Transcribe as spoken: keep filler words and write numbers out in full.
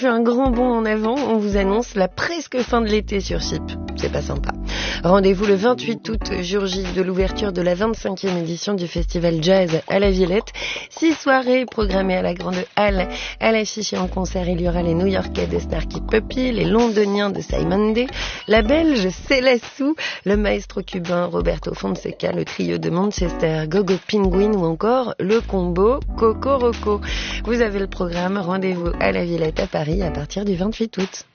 Un grand bond en avant, on vous annonce la presque fin de l'été sur Chypre. C'est pas sympa. Rendez-vous le vingt-huit août, jour J de l'ouverture de la vingt-cinquième édition du festival Jazz à la Villette. Six soirées programmées à la Grande Halle. À l'affiche et en concert, il y aura les New-Yorkais de Snarky Puppy, les Londoniens de Simon Day, la Belge Célassou, le maestro cubain Roberto Fonseca, le trio de Manchester Gogo Penguin ou encore le combo Coco Roco. Vous avez le programme. Rendez-vous à la Villette à Paris à partir du vingt-huit août.